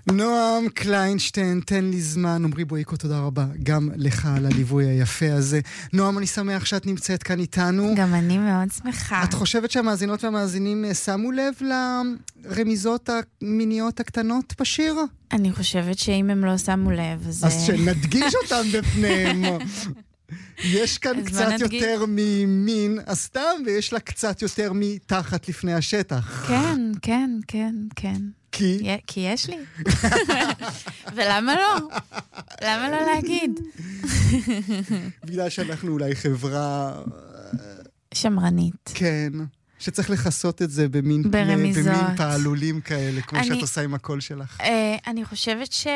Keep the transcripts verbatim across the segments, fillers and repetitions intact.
נועם קליינשטיין, תן לי זמן. עמרי בויקו, תודה רבה גם לך על הליווי היפה הזה. נועם, אני שמח שאת נמצאת כאן איתנו. גם אני מאוד שמחה. את חושבת שהמאזינות והמאזינים שמו לב לרמיזות המיניות הקטנות בשיר? אני חושבת שאם הם לא שמו לב, אז... אז שנדגיש אותם בפניהם. יש כאן קצת יותר ממין הסתם, ויש לה קצת יותר מתחת לפני השטח. כן, כן, כן, כן. כי? כי יש לי. ולמה לא? למה לא להגיד? בגלל שאנחנו אולי חברה... שמרנית. כן. שצריך לחסות את זה במין, ברמיזות. במין פעלולים כאלה, כמו אני, שאת עושה עם הקול שלך. אה, אני חושבת ש...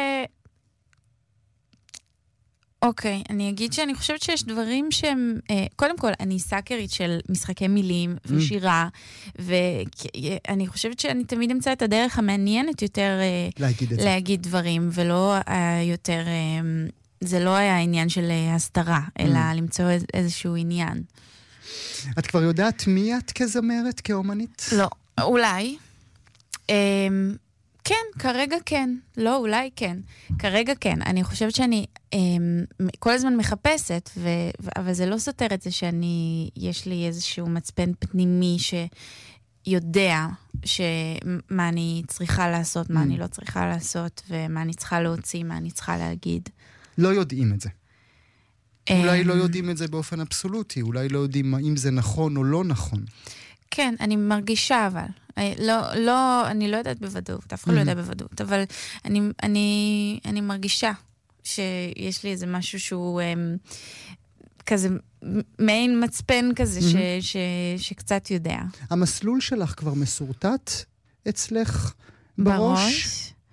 אוקיי, אני אגיד שאני חושבת שיש דברים שהם... אה, קודם כל, אני סאקרית של משחקי מילים ושירה, ואני חושבת שאני תמיד אמצא את הדרך המעניינת יותר אה, להגיד את זה. להגיד דברים, ולא אה, יותר... אה, זה לא היה עניין של אה, הסתרה, אלא למצוא איז, איזשהו עניין. את כבר יודעת מי את כזמרת, כאומנית? לא, אולי. אה, כן, כרגע כן. לא, אולי כן. כרגע כן. אני חושבת שאני אה, כל הזמן מחפשת, ו, אבל זה לא סותר את זה שאני, יש לי איזשהו מצפן פנימי שיודע שמה אני צריכה לעשות, מה אני לא צריכה לעשות, ומה אני צריכה להוציא, מה אני צריכה להגיד. לא יודעים את זה. אולי לא יודעים את זה באופן אבסולוטי, אולי לא יודעים אם זה נכון או לא נכון. כן, אני מרגישה אבל. לא, לא, אני לא יודעת בוודאות, אף אחד לא יודע בוודאות, אבל אני, אני, אני מרגישה שיש לי איזה משהו שהוא כזה, מעין מצפן כזה, ש, ש, שקצת יודע. המסלול שלך כבר מסורטט אצלך בראש?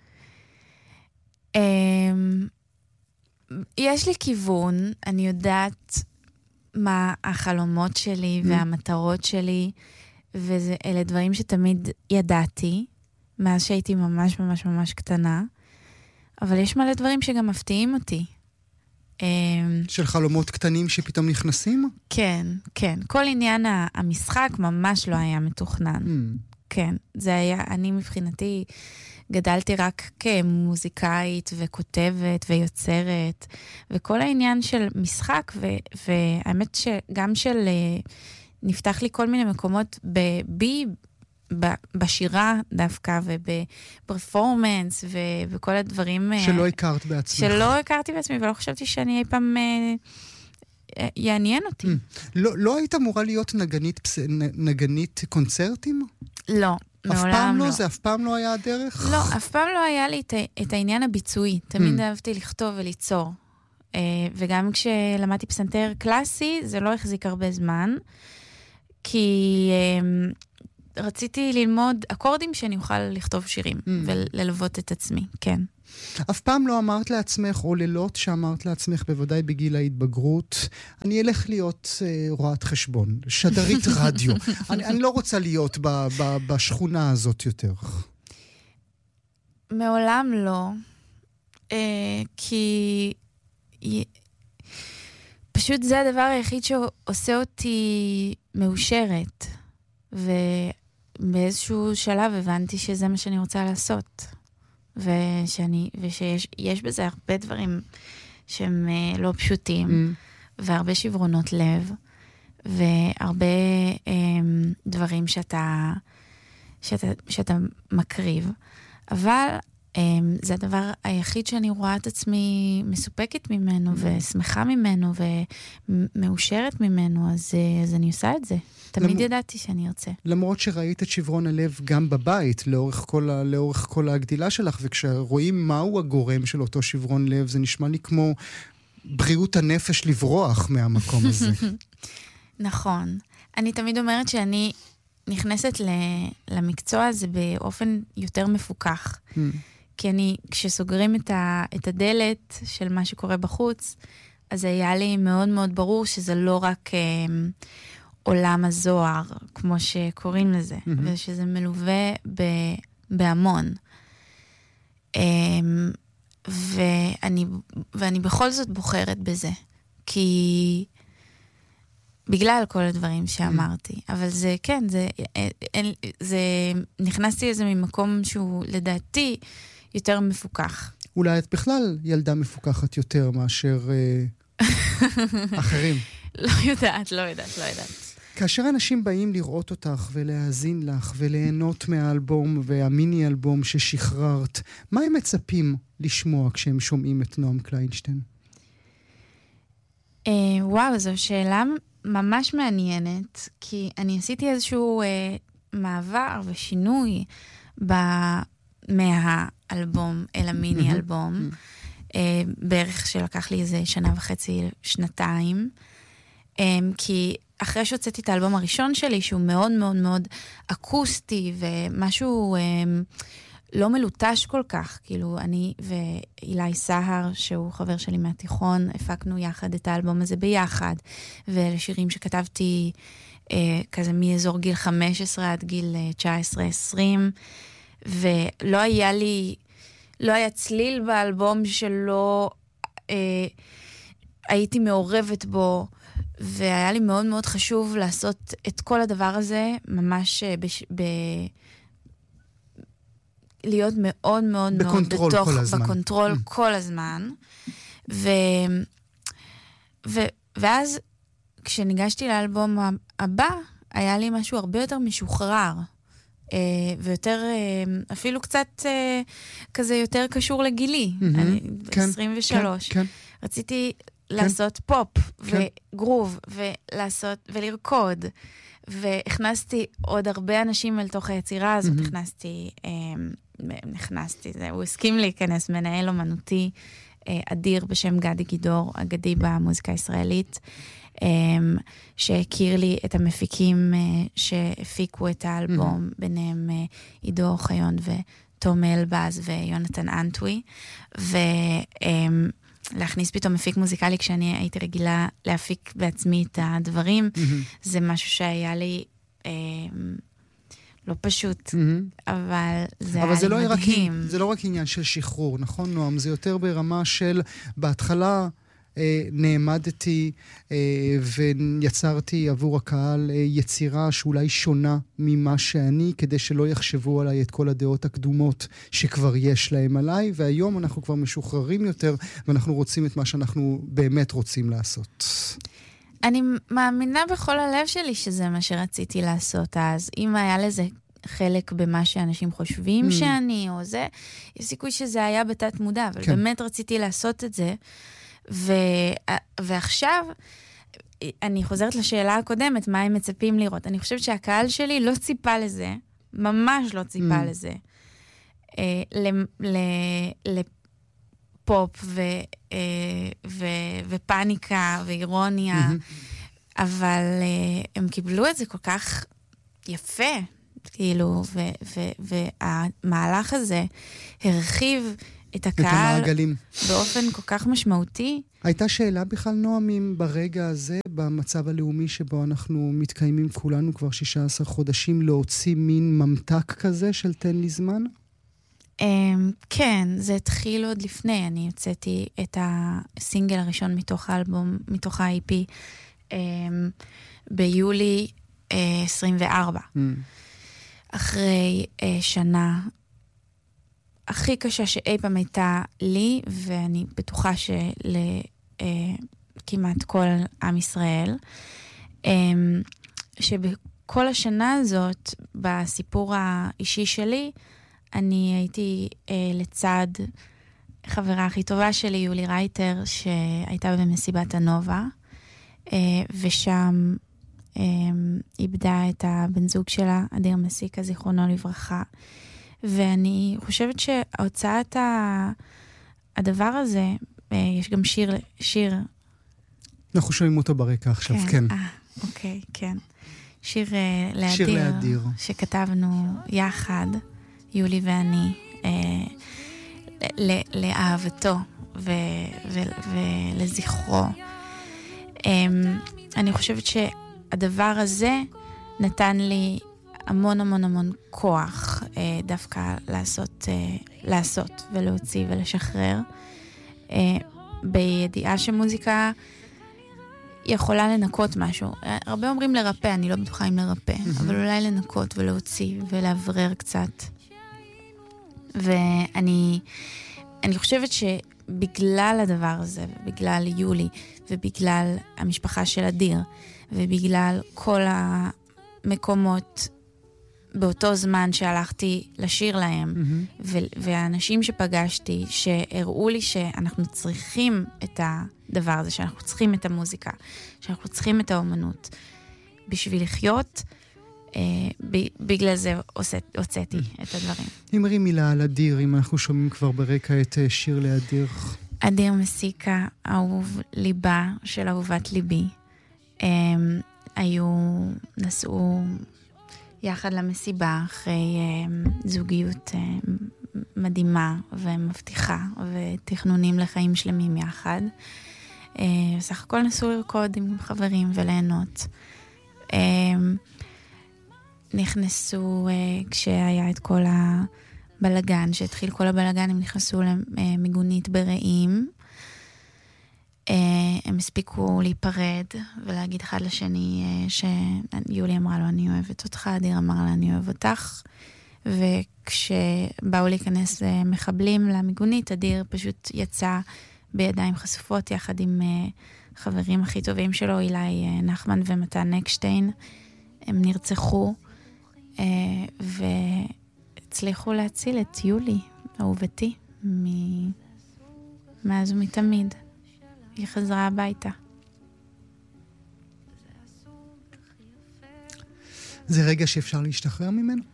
בראש? יש לי כיוון, אני יודעת מה החלומות שלי והמטרות שלי, ואלה דברים שתמיד ידעתי, מאז שהייתי ממש ממש ממש קטנה, אבל יש מלא דברים שגם מפתיעים אותי. של חלומות קטנים שפתאום נכנסים? כן, כן. כל עניין המשחק ממש לא היה מתוכנן. כן, זה היה, אני מבחינתי גדלתי רק כמוזיקאית וכותבת ויוצרת, וכל העניין של משחק, והאמת שגם של... נפתח לי כל מיני מקומות בי, בשירה דווקא, ובפרפורמנס, ובכל הדברים... שלא הכרת בעצמך. שלא הכרתי בעצמי, ולא חשבתי שאני אי פעם יעניין אותי. לא, לא היית אמורה להיות נגנית, נגנית קונצרטים? לא, אף פעם לא? זה אף פעם לא היה הדרך? לא, אף פעם לא היה לי את העניין הביצועי. תמיד אהבתי לכתוב וליצור. וגם כשלמדתי פסנתר קלאסי, זה לא החזיק הרבה זמן, כי um, רציתי ללמוד אקורדים שאני אוכל לכתוב שירים, mm. וללוות את עצמי, כן. אף פעם לא אמרת לעצמך, או לילות שאמרת לעצמך, בוודאי בגיל ההתבגרות, אני אלך להיות אה, רואת חשבון, שדרית רדיו. אני, אני לא רוצה להיות ב, ב, בשכונה הזאת יותר. מעולם לא, אה, כי... פשוט זה הדבר היחיד שעושה אותי מאושרת, ובאיזשהו שלב הבנתי שזה מה שאני רוצה לעשות, ושאני, ושיש יש בזה הרבה דברים שהם לא פשוטים, mm. והרבה שברונות לב, והרבה um, דברים שאתה, שאתה, שאתה מקריב, אבל זה הדבר היחיד שאני רואה את עצמי מסופקת ממנו, ושמחה ממנו, ומאושרת ממנו, אז, אז אני עושה את זה. תמיד ידעתי שאני ארצה. למרות שראית את שברון הלב גם בבית, לאורך כל, ה, לאורך כל הגדילה שלך, וכשרואים מהו הגורם של אותו שברון לב, זה נשמע לי כמו בריאות הנפש לברוח מהמקום הזה. נכון. אני תמיד אומרת שאני נכנסת למקצוע הזה באופן יותר מפוקח. כי אני, כשסוגרים את, ה, את הדלת של מה שקורה בחוץ, אז היה לי מאוד מאוד ברור שזה לא רק אה, עולם הזוהר, כמו שקוראים לזה, mm-hmm. ושזה מלווה ב, בהמון. אה, ואני, ואני בכל זאת בוחרת בזה, כי בגלל כל הדברים שאמרתי, mm-hmm. אבל זה, כן, זה, זה, נכנסתי לזה ממקום שהוא לדעתי, יותר מפוקח. אולי את בכלל ילדה מפוקחת יותר מאשר אה, אחרים. לא יודעת, לא יודעת, לא יודעת. כאשר אנשים באים לראות אותך ולהאזין לך וליהנות מהאלבום והמיני אלבום ששחררת, מה הם מצפים לשמוע כשהם שומעים את נועם קליינשטיין? אה, וואו, זו שאלה ממש מעניינת, כי אני עשיתי איזשהו אה, מעבר ושינוי ב... מהאלבום אל המיני אלבום, אה, בערך שלקח לי איזה שנה וחצי, שנתיים, אה, כי אחרי שהוצאתי את האלבום הראשון שלי, שהוא מאוד מאוד מאוד אקוסטי, ומשהו אה, לא מלוטש כל כך, כאילו אני ואילי סהר, שהוא חבר שלי מהתיכון, הפקנו יחד את האלבום הזה ביחד, ולשירים שכתבתי אה, כזה מאזור גיל חמש עשרה עד גיל תשע עשרה עשרים, ולא היה לי, לא היה צליל באלבום שלא אה, הייתי מעורבת בו, והיה לי מאוד מאוד חשוב לעשות את כל הדבר הזה, ממש בש... ב... להיות מאוד מאוד מאוד בתוך, כל הזמן. בקונטרול mm. כל הזמן. ו... ו... ואז כשניגשתי לאלבום הבא, היה לי משהו הרבה יותר משוחרר, ויותר, אפילו קצת כזה יותר קשור לגילי. Mm-hmm. אני כן, עשרים ושלוש. כן, כן. רציתי לעשות כן. פופ כן. וגרוב, ולעשות, ולרקוד. והכנסתי עוד הרבה אנשים אל תוך היצירה הזאת. Mm-hmm. הכנסתי, נכנסתי, זה, הוא הסכים להיכנס, מנהל אומנותי אדיר בשם גדי גידור, אגדי במוזיקה הישראלית, שהכיר לי את המפיקים שהפיקו את האלבום, mm-hmm. ביניהם עידו חיון ותום אלבז ויונתן אנטוי, ולהכניס פתאום מפיק מוזיקלי כשאני הייתי רגילה להפיק בעצמי את הדברים, mm-hmm. זה משהו שהיה לי לא פשוט, mm-hmm. אבל זה אבל היה זה לי לא מדהים. רק, זה לא רק עניין של שחרור, נכון נועם? זה יותר ברמה של בהתחלה אה, נעמדתי אה, ויצרתי עבור הקהל אה, יצירה שאולי שונה ממה שאני, כדי שלא יחשבו עליי את כל הדעות הקדומות שכבר יש להם עליי, והיום אנחנו כבר משוחררים יותר, ואנחנו רוצים את מה שאנחנו באמת רוצים לעשות. אני מאמינה בכל הלב שלי שזה מה שרציתי לעשות אז. אם היה לזה חלק במה שאנשים חושבים mm. שאני או זה, יש סיכוי שזה היה בתת מודע, אבל כן. באמת רציתי לעשות את זה. ו... ועכשיו, אני חוזרת לשאלה הקודמת, מה הם מצפים לראות? אני חושבת שהקהל שלי לא ציפה לזה, ממש לא ציפה mm. לזה. אה, ל... ל... לפופ ו... ו... ופניקה ואירוניה, mm-hmm. אבל uh, הם קיבלו את זה כל כך יפה, כאילו, ו... ו... והמהלך הזה הרחיב את הקהל באופן כל כך משמעותי. הייתה שאלה בכלל נועמים ברגע הזה, במצב הלאומי שבו אנחנו מתקיימים כולנו כבר שישה עשר חודשים, להוציא מין ממתק כזה של תן לי זמן? כן, זה התחיל עוד לפני. אני יוצאתי את הסינגל הראשון מתוך האלבום, מתוך ה-איי פי, ביולי עשרים וארבע. אחרי שנה הכי קשה שאי פעם הייתה לי, ואני בטוחה שלכמעט כל עם ישראל, שבכל השנה הזאת, בסיפור האישי שלי, אני הייתי אה, לצד חברה הכי טובה שלי, יולי רייטר, שהייתה במסיבת הנובה, אה, ושם אה, איבדה את הבן זוג שלה, אדיר מסיקה, זיכרונו לברכה. ואני חושבת שההוצאת ה... הדבר הזה, אה, יש גם שיר, שיר... אנחנו שומעים אותו ברקע עכשיו, כן. כן, אה, אוקיי, כן. שיר אה, לאדיר, שיר לאדיר. שכתבנו יחד, יולי ואני, אה, לאהבתו ו- ו- ולזכרו. אה, אני חושבת שהדבר הזה נתן לי המון המון המון כוח אה, דווקא לעשות, אה, לעשות ולהוציא ולשחרר. אה, בידיעה שמוזיקה יכולה לנקות משהו. הרבה אומרים לרפא, אני לא בטוחה אם לרפא, אבל אולי לנקות ולהוציא ולעברר קצת. ואני אני חושבת שבגלל הדבר הזה, ובגלל יולי, ובגלל המשפחה של אדיר, ובגלל כל המקומות באותו זמן שהלכתי לשיר להם, mm-hmm. ו- והאנשים שפגשתי, שהראו לי שאנחנו צריכים את הדבר הזה, שאנחנו צריכים את המוזיקה, שאנחנו צריכים את האומנות, בשביל לחיות, אה, ב- בגלל זה הוצאתי mm-hmm. את הדברים. אמרי מילה על אדיר, אם אנחנו שומעים כבר ברקע את שיר לאדיר. אדיר מסיקה, אהוב ליבה של אהובת ליבי. הם היו, נסעו יחד למסיבה אחרי הם, זוגיות הם, מדהימה ומבטיחה ותכנונים לחיים שלמים יחד. הם, סך הכל נסעו לרקוד עם חברים וליהנות. הם, נכנסו הם, כשהיה את כל ה... בלגן, שהתחיל כל הבלגן, הם נכנסו למיגונית ברעים. הם הספיקו להיפרד ולהגיד אחד לשני שיולי אמרה לו אני אוהבת אותך, אדיר אמר לה אני אוהב אותך, וכשבאו להיכנס מחבלים למיגונית, אדיר פשוט יצא בידיים חשופות יחד עם חברים הכי טובים שלו, אילי נחמן ומתן אקשטיין. הם נרצחו ו... הצליחו להציל את יולי, אהובתי, מ... מאז ומתמיד. היא חזרה הביתה. זה רגע שאפשר להשתחרר ממנו?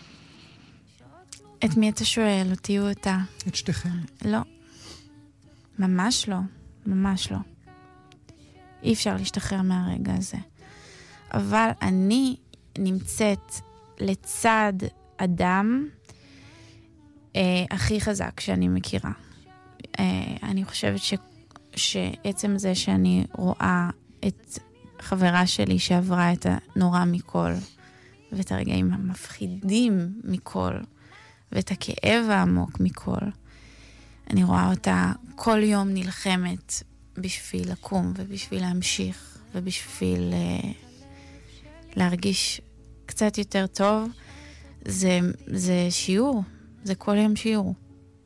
את מי אתה שואל? אותי או אותה? את שתיכם. לא. ממש לא. ממש לא. אי אפשר להשתחרר מהרגע הזה. אבל אני נמצאת לצד אדם אה, הכי חזק שאני מכירה. אה, אני חושבת ש, שעצם זה שאני רואה את חברה שלי שעברה את הנורא מכל, ואת הרגעים המפחידים מכל, ואת הכאב העמוק מכל, אני רואה אותה כל יום נלחמת בשביל לקום ובשביל להמשיך ובשביל אה, להרגיש קצת יותר טוב. זה, זה שיעור, זה כל יום שיעור.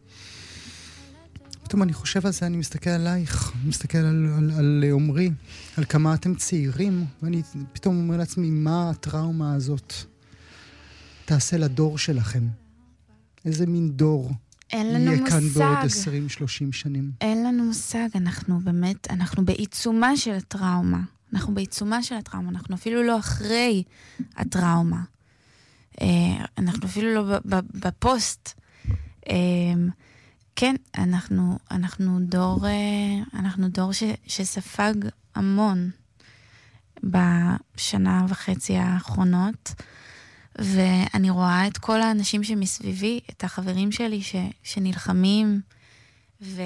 פתאום אני חושב על זה, אני מסתכל עלייך, מסתכל על, על, על עומרי, על כמה אתם צעירים, ואני פתאום אומר לעצמי, מה הטראומה הזאת תעשה לדור שלכם? איזה מין דור יהיה כאן בעוד עשרים שלושים שנים? אין לנו מושג, אנחנו באמת, אנחנו בעיצומה של הטראומה. אנחנו בעיצומה של הטראומה, אנחנו אפילו לא אחרי הטראומה. אנחנו אפילו לא בפוסט. כן, אנחנו, אנחנו דור, אנחנו דור ש, שספג המון בשנה וחצי האחרונות, ואני רואה את כל האנשים שמסביבי, את החברים שלי ש, שנלחמים, ו,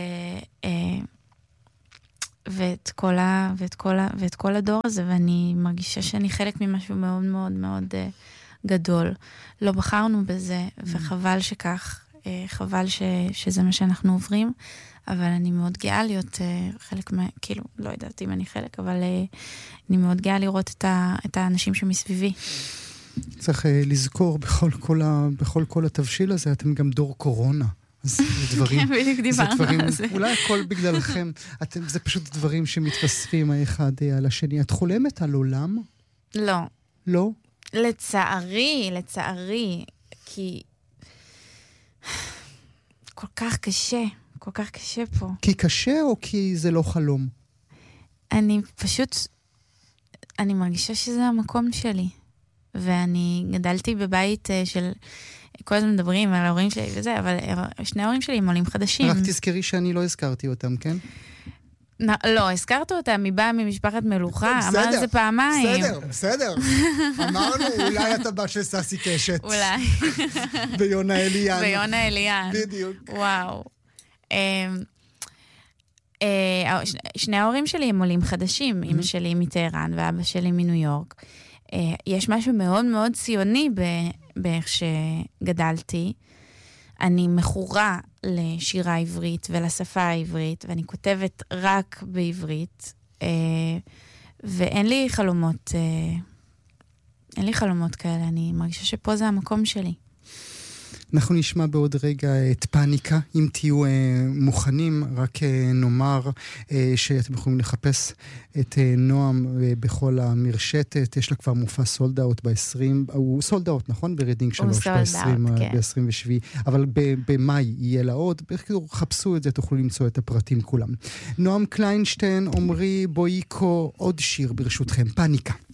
ואת כל ה, ואת כל ה, ואת כל הדור הזה, ואני מרגישה שאני חלק ממשהו מאוד מאוד מאוד גדול. לא בחרנו בזה, וחבל שכך, חבל ש, שזה מה שאנחנו עוברים, אבל אני מאוד גאה להיות חלק מה, כאילו, לא יודעת אם אני חלק, אבל אני מאוד גאה לראות את, ה, את האנשים שמסביבי. צריך לזכור בכל כל, ה, בכל כל התבשיל הזה, אתם גם דור קורונה. אז זה דברים, כן, בדיוק דיברנו על זה. אולי הכל בגללכם, אתם, זה פשוט דברים שמתווספים האחד על השני. את חולמת על עולם? לא. לא? לצערי, לצערי, כי כל כך קשה, כל כך קשה פה. כי קשה או כי זה לא חלום? אני פשוט, אני מרגישה שזה המקום שלי. ואני גדלתי בבית של, כל הזמן מדברים על ההורים שלי וזה, אבל שני ההורים שלי הם עולים חדשים. רק תזכרי שאני לא הזכרתי אותם, כן? לא, הזכרת אותה, מבאה ממשפחת מלוכה, אמר זה פעמיים. בסדר, בסדר. אמרנו, אולי אתה בא של ססי קשת. אולי. ויונה אליאן. ויונה אליאן. בדיוק. וואו. שני ההורים שלי הם עולים חדשים, אמא שלי מטהרן ואבא שלי מניו יורק. יש משהו מאוד מאוד ציוני באיך שגדלתי. אני מכורה לשירה עברית ולשפה העברית, ואני כותבת רק בעברית, ואין לי חלומות, אין לי חלומות כאלה, אני מרגישה שפה זה המקום שלי. אנחנו נשמע בעוד רגע את פאניקה, אם תהיו אה, מוכנים, רק אה, נאמר אה, שאתם יכולים לחפש את אה, נועם אה, בכל המרשתת, יש לה כבר מופע סולד אאוט ב-עשרים, הוא סולד אאוט, נכון? ברדינג שלוש, ב-עשרים, ב-עשרים ושבע, אבל במאי יהיה לה עוד, בקיצור, חפשו את זה, תוכלו למצוא את הפרטים כולם. נועם קליינשטיין, עומרי בויקו, עוד שיר ברשותכם, פאניקה.